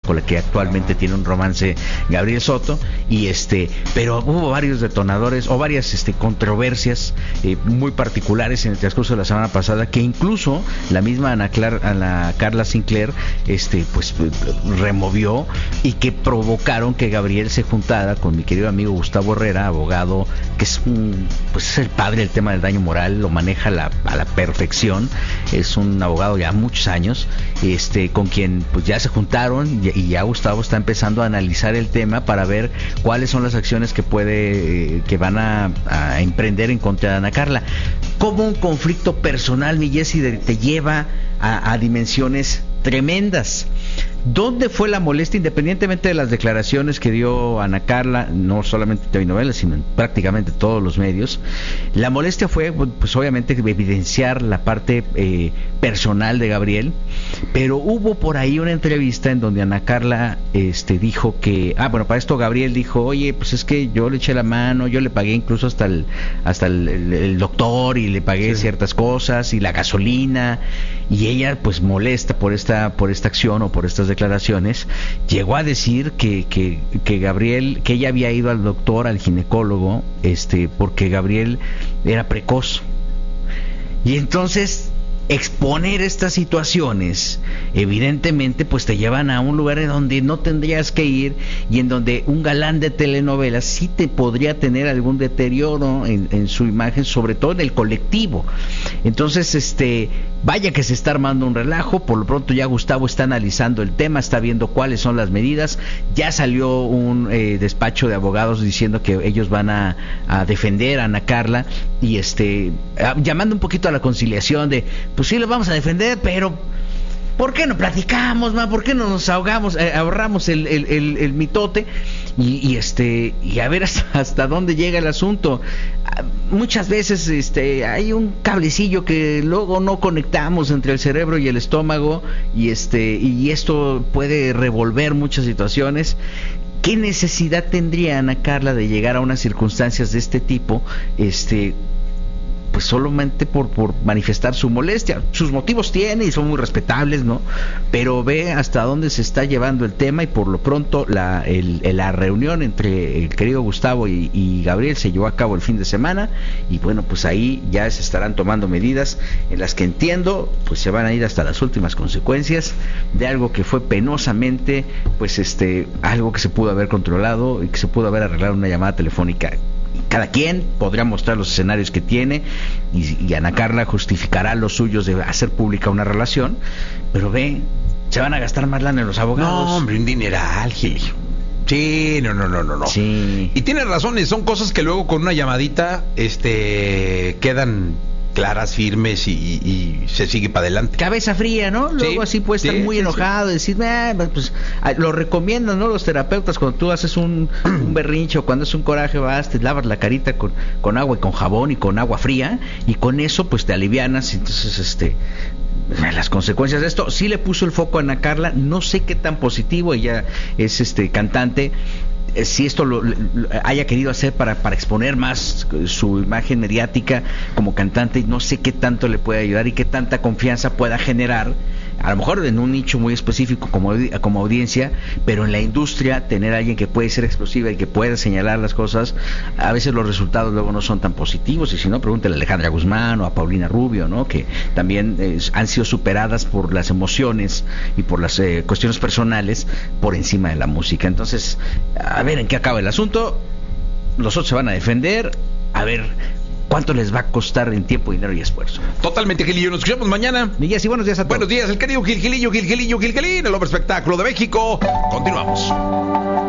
con la que actualmente tiene un romance Gabriel Soto, pero hubo varios detonadores o varias controversias muy particulares en el transcurso de la semana pasada, que incluso la misma Ana Carla Sinclair pues removió, y que provocaron que Gabriel se juntara con mi querido amigo Gustavo Herrera, abogado, que es es el padre del tema del daño moral, lo maneja a la perfección, es un abogado ya muchos años, con quien pues ya se juntaron, y ya Gustavo está empezando a analizar el tema para ver cuáles son las acciones que van a emprender en contra de Ana Carla. Cómo un conflicto personal, mi Jessy, te lleva a dimensiones tremendas. ¿Dónde fue la molestia? Independientemente de las declaraciones que dio Ana Carla, no solamente en telenovelas, sino en prácticamente todos los medios, la molestia fue, pues obviamente, evidenciar la parte personal de Gabriel, pero hubo por ahí una entrevista en donde Ana Carla dijo que, para esto Gabriel dijo, oye, pues es que yo le eché la mano, yo le pagué incluso hasta el doctor, y le pagué ciertas cosas, y la gasolina, y ella, pues molesta por esta acción o por estas declaraciones, llegó a decir que Gabriel, que ella había ido al doctor, al ginecólogo, porque Gabriel era precoz. Y entonces exponer estas situaciones evidentemente pues te llevan a un lugar en donde no tendrías que ir, y en donde un galán de telenovelas sí te podría tener algún deterioro en su imagen, sobre todo en el colectivo. Entonces vaya que se está armando un relajo. Por lo pronto ya Gustavo está analizando el tema, está viendo cuáles son las medidas. Ya salió un despacho de abogados diciendo que ellos van a defender a Ana Carla, y llamando un poquito a la conciliación de, pues sí, lo vamos a defender, pero ¿por qué no platicamos, ¿por qué no nos ahorramos el mitote? Y a ver hasta dónde llega el asunto. Muchas veces hay un cablecillo que luego no conectamos entre el cerebro y el estómago, y esto puede revolver muchas situaciones. ¿Qué necesidad tendría Ana Carla de llegar a unas circunstancias de este tipo? Pues solamente por manifestar su molestia. Sus motivos tiene y son muy respetables, ¿no? Pero ve hasta dónde se está llevando el tema, y por lo pronto la reunión entre el querido Gustavo y Gabriel se llevó a cabo el fin de semana, y bueno, pues ahí ya se estarán tomando medidas en las que, entiendo, pues se van a ir hasta las últimas consecuencias de algo que fue penosamente, pues algo que se pudo haber controlado y que se pudo haber arreglado en una llamada telefónica. Cada quien podría mostrar los escenarios que tiene, y Ana Carla justificará los suyos de hacer pública una relación, pero se van a gastar más lana en los abogados. No, hombre, un dineral, Gil. Sí, no. Sí. Y tienes razones, son cosas que luego con una llamadita quedan claras, firmes, y se sigue para adelante. Cabeza fría, ¿no? Luego así puedes estar muy enojado, decir, pues lo recomiendan, ¿no? Los terapeutas, cuando tú haces un berrinche, o cuando es un coraje, vas, te lavas la carita con agua y con jabón y con agua fría, y con eso pues te alivianas. Entonces las consecuencias de esto, sí le puso el foco a Ana Carla, no sé qué tan positivo. Ella es cantante, si esto lo haya querido hacer para exponer más su imagen mediática como cantante, no sé qué tanto le puede ayudar y qué tanta confianza pueda generar, a lo mejor en un nicho muy específico como audiencia, pero en la industria tener a alguien que puede ser explosiva y que pueda señalar las cosas, a veces los resultados luego no son tan positivos. Y si no, pregúntale a Alejandra Guzmán o a Paulina Rubio, ¿no? Que también han sido superadas por las emociones y por las cuestiones personales por encima de la música. Entonces, a ver en qué acaba el asunto. Los otros se van a defender, a ver cuánto les va a costar en tiempo, dinero y esfuerzo. Totalmente, Gilillo. Nos escuchamos mañana. Miguel, y buenos días a todos. Buenos días, el querido Gilillo, el hombre espectáculo de México. Continuamos.